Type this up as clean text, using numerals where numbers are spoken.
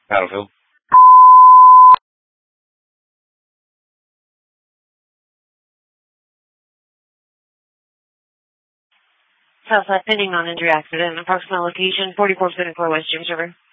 Battlefield. Southside pending non-injury accident. Approximate location 44 Center Core West James River.